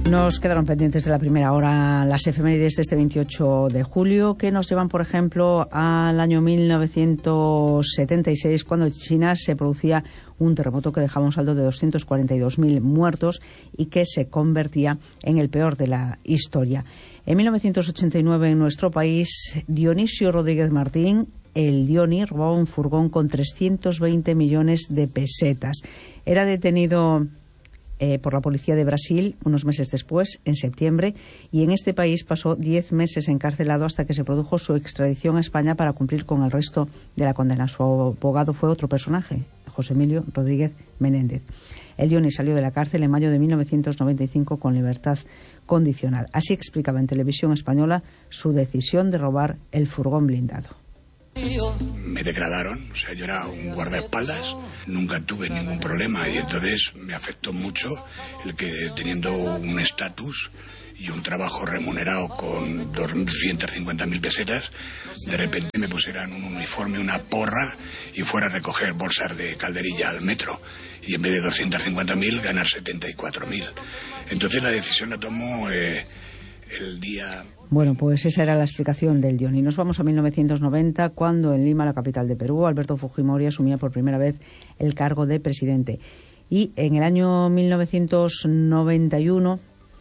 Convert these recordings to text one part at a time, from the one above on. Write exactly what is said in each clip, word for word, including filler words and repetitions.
Nos quedaron pendientes de la primera hora las efemérides de este veintiocho de julio, que nos llevan, por ejemplo, al año mil novecientos setenta y seis, cuando en China se producía un terremoto que dejaba un saldo de doscientos cuarenta y dos mil muertos y que se convertía en el peor de la historia. En mil novecientos ochenta y nueve, en nuestro país, Dionisio Rodríguez Martín, el Dioni, robaba un furgón con trescientos veinte millones de pesetas. Era detenido Eh, por la policía de Brasil unos meses después, en septiembre, y en este país pasó diez meses encarcelado hasta que se produjo su extradición a España para cumplir con el resto de la condena. Su abogado fue otro personaje, José Emilio Rodríguez Menéndez. El Dioni salió de la cárcel en mayo de mil novecientos noventa y cinco con libertad condicional. Así explicaba en televisión española su decisión de robar el furgón blindado. Me degradaron, o sea, yo era un guardaespaldas, nunca tuve ningún problema y entonces me afectó mucho el que, teniendo un estatus y un trabajo remunerado con doscientas cincuenta mil pesetas, de repente me pusieran un uniforme, una porra y fuera a recoger bolsas de calderilla al metro y en vez de doscientas cincuenta mil ganar setenta y cuatro mil. Entonces la decisión la tomó eh, el día... Bueno, pues esa era la explicación del Dioni. Nos vamos a mil novecientos noventa, cuando en Lima, la capital de Perú, Alberto Fujimori asumía por primera vez el cargo de presidente. Y en el año mil novecientos noventa y uno,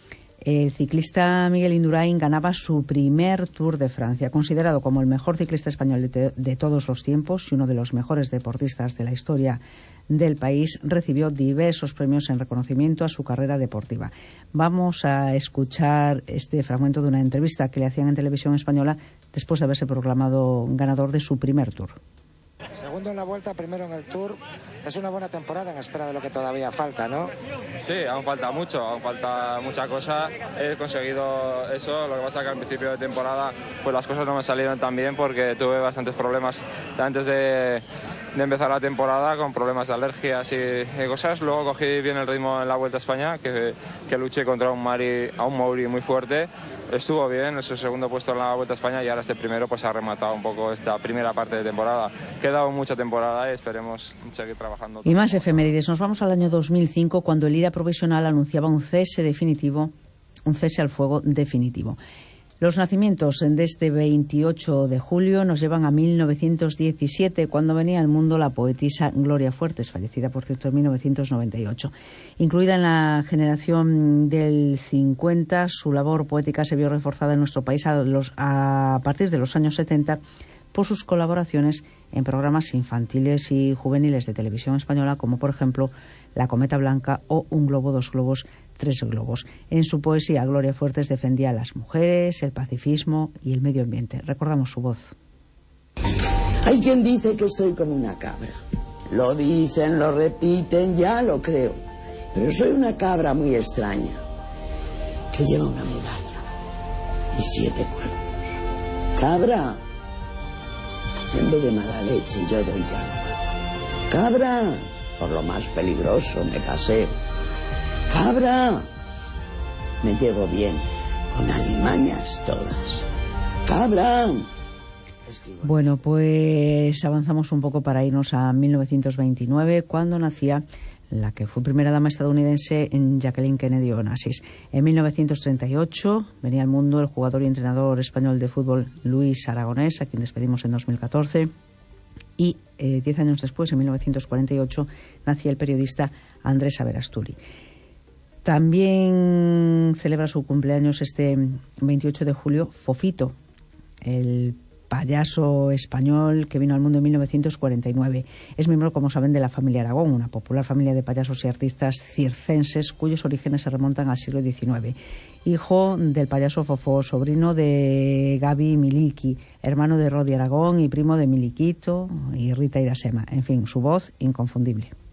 el ciclista Miguel Indurain ganaba su primer Tour de Francia. Considerado como el mejor ciclista español de, te- de todos los tiempos y uno de los mejores deportistas de la historia del país, recibió diversos premios en reconocimiento a su carrera deportiva. Vamos a escuchar este fragmento de una entrevista que le hacían en televisión española después de haberse proclamado ganador de su primer Tour. Segundo en la Vuelta, primero en el Tour. Es una buena temporada en espera de lo que todavía falta, ¿no? Sí, aún falta mucho, aún falta mucha cosa. He conseguido eso, lo que pasa es que al principio de temporada pues las cosas no me salieron tan bien porque tuve bastantes problemas antes de, de empezar la temporada, con problemas de alergias y, y cosas. Luego cogí bien el ritmo en la Vuelta a España, que, que luché contra un Mari, a un Mauri muy fuerte. Estuvo bien, es el segundo puesto en la Vuelta a España y ahora este primero pues ha rematado un poco esta primera parte de temporada. Queda aún mucha temporada y esperemos seguir trabajando. Y más efemérides. Nos vamos al año dos mil cinco, cuando el I R A provisional anunciaba un cese definitivo, un cese al fuego definitivo. Los nacimientos de este veintiocho de julio nos llevan a mil novecientos diecisiete, cuando venía al mundo la poetisa Gloria Fuertes, fallecida por cierto en mil novecientos noventa y ocho. Incluida en la generación del cincuenta, su labor poética se vio reforzada en nuestro país a, los, a partir de los años setenta por sus colaboraciones en programas infantiles y juveniles de televisión española, como por ejemplo La Cometa Blanca o Un globo, dos globos, tres globos. En su poesía, Gloria Fuertes defendía a las mujeres, el pacifismo y el medio ambiente. Recordamos su voz. Hay quien dice que estoy como una cabra. Lo dicen, lo repiten, ya lo creo. Pero soy una cabra muy extraña, que lleva una medalla y siete cuernos. Cabra, en vez de mala leche yo doy llanto. Cabra, por lo más peligroso me paseo. Cabra, me llevo bien con alimañas todas. Cabra. Bueno, pues avanzamos un poco para irnos a mil novecientos veintinueve, cuando nacía la que fue primera dama estadounidense, en Jacqueline Kennedy Onassis. En mil novecientos treinta y ocho venía al mundo el jugador y entrenador español de fútbol Luis Aragonés, a quien despedimos en dos mil catorce. Y eh, diez años después, en mil novecientos cuarenta y ocho, nacía el periodista Andrés Averasturi. También celebra su cumpleaños este veintiocho de julio Fofito, el payaso español que vino al mundo en mil novecientos cuarenta y nueve. Es miembro, como saben, de la familia Aragón, una popular familia de payasos y artistas circenses cuyos orígenes se remontan al siglo diecinueve. Hijo del payaso Fofó, sobrino de Gaby Miliki, hermano de Rodi Aragón y primo de Miliquito y Rita Irasema. En fin, su voz inconfundible.